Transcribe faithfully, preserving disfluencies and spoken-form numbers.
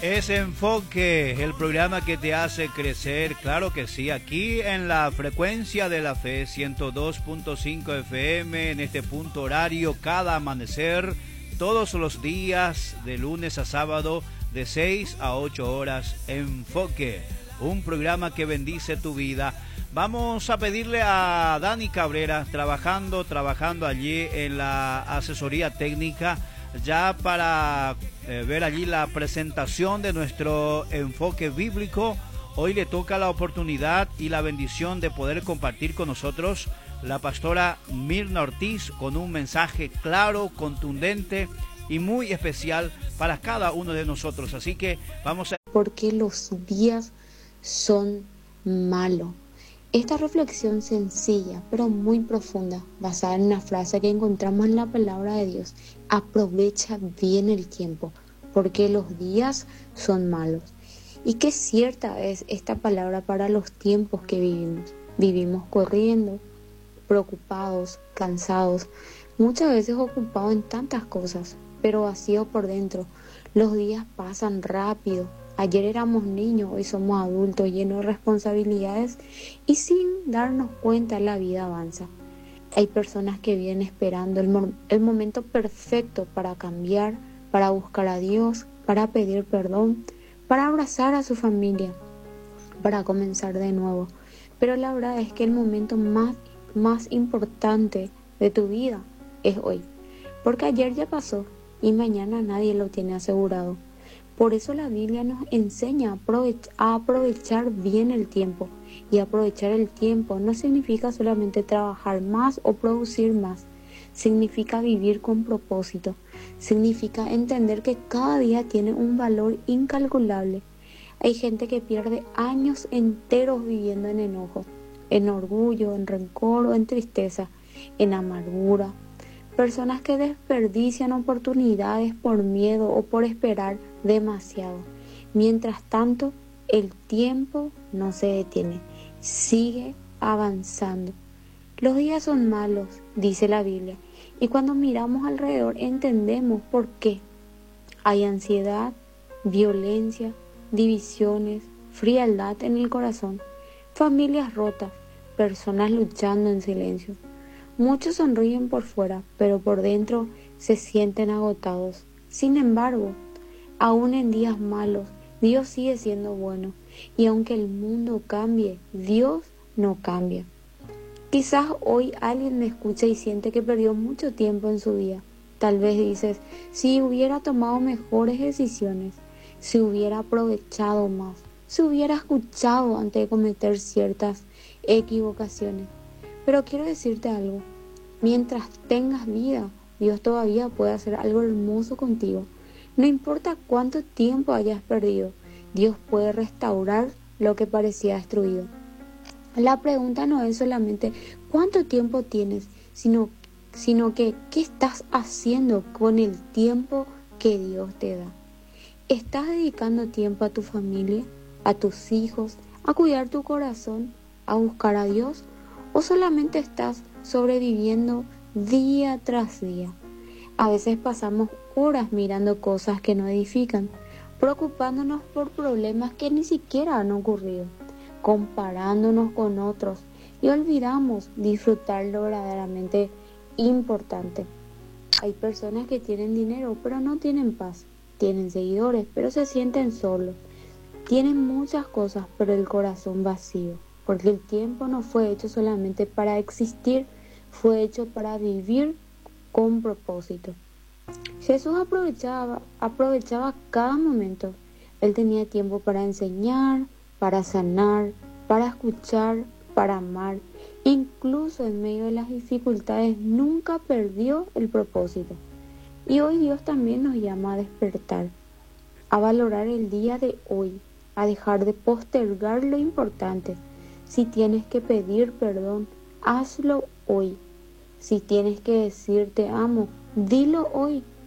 Es Enfoque, el programa que te hace crecer, claro que sí, aquí en la frecuencia de la fe, ciento dos punto cinco F M, en este punto horario, cada amanecer, todos los días, de lunes a sábado, de seis a ocho horas, Enfoque, un programa que bendice tu vida. Vamos a pedirle a Dani Cabrera, trabajando, trabajando allí en la asesoría técnica, ya para eh, ver allí la presentación de nuestro enfoque bíblico. Hoy le toca la oportunidad y la bendición de poder compartir con nosotros la pastora Mirna Ortiz con un mensaje claro, contundente y muy especial para cada uno de nosotros. Así que vamos a... Porque los días son malos. Esta reflexión sencilla, pero muy profunda, basada en una frase que encontramos en la palabra de Dios: aprovecha bien el tiempo, porque los días son malos. Y qué cierta es esta palabra para los tiempos que vivimos. Vivimos corriendo, preocupados, cansados, muchas veces ocupados en tantas cosas, pero vacíos por dentro. Los días pasan rápido. Ayer éramos niños, hoy somos adultos llenos de responsabilidades y sin darnos cuenta la vida avanza. Hay personas que vienen esperando el, mo- el momento perfecto para cambiar, para buscar a Dios, para pedir perdón, para abrazar a su familia, para comenzar de nuevo. Pero la verdad es que el momento más, más importante de tu vida es hoy, porque ayer ya pasó y mañana nadie lo tiene asegurado. Por eso la Biblia nos enseña a aprovechar, a aprovechar bien el tiempo. Y aprovechar el tiempo no significa solamente trabajar más o producir más. Significa vivir con propósito. Significa entender que cada día tiene un valor incalculable. Hay gente que pierde años enteros viviendo en enojo, en orgullo, en rencor o en tristeza, en amargura. Personas que desperdician oportunidades por miedo o por esperar demasiado. Mientras tanto, el tiempo no se detiene, sigue avanzando. Los días son malos, dice la Biblia, y cuando miramos alrededor entendemos por qué. Hay ansiedad, violencia, divisiones, frialdad en el corazón, familias rotas, personas luchando en silencio. Muchos sonríen por fuera, pero por dentro se sienten agotados. Sin embargo, aún en días malos, Dios sigue siendo bueno. Y aunque el mundo cambie, Dios no cambia. Quizás hoy alguien me escucha y siente que perdió mucho tiempo en su vida. Tal vez dices, si hubiera tomado mejores decisiones, si hubiera aprovechado más, si hubiera escuchado antes de cometer ciertas equivocaciones. Pero quiero decirte algo, mientras tengas vida, Dios todavía puede hacer algo hermoso contigo. No importa cuánto tiempo hayas perdido, Dios puede restaurar lo que parecía destruido. La pregunta no es solamente cuánto tiempo tienes, sino, sino que qué estás haciendo con el tiempo que Dios te da. ¿Estás dedicando tiempo a tu familia, a tus hijos, a cuidar tu corazón, a buscar a Dios? ¿O solamente estás sobreviviendo día tras día? A veces pasamos horas mirando cosas que no edifican, preocupándonos por problemas que ni siquiera han ocurrido, comparándonos con otros y olvidamos disfrutar lo verdaderamente importante. Hay personas que tienen dinero pero no tienen paz, tienen seguidores pero se sienten solos, tienen muchas cosas pero el corazón vacío. Porque el tiempo no fue hecho solamente para existir, fue hecho para vivir con propósito. Jesús aprovechaba, aprovechaba cada momento. Él tenía tiempo para enseñar, para sanar, para escuchar, para amar. Incluso en medio de las dificultades nunca perdió el propósito. Y hoy Dios también nos llama a despertar, a valorar el día de hoy, a dejar de postergar lo importante. Si tienes que pedir perdón, hazlo hoy. Si tienes que decir te amo, dilo hoy.